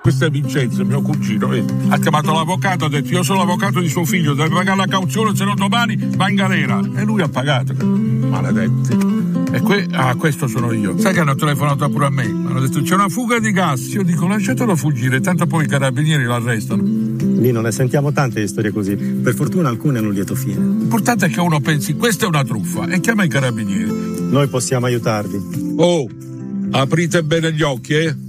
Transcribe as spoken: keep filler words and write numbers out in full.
questo è Vincenzo, mio cugino, vedi? Ha chiamato l'avvocato, ha detto io sono l'avvocato di suo figlio, deve pagare la cauzione, se no domani va in galera. E lui ha pagato. Maledetti. E que- ah, questo sono io. Sai che hanno telefonato pure a me? Mi hanno detto c'è una fuga di gas. Io dico lasciatelo fuggire, tanto poi i carabinieri l'arrestano. Lino, ne sentiamo tante di storie così. Per fortuna alcune hanno un lieto fine. L'importante è che uno pensi questa è una truffa e chiama i carabinieri. Noi possiamo aiutarvi. Oh, aprite bene gli occhi, eh?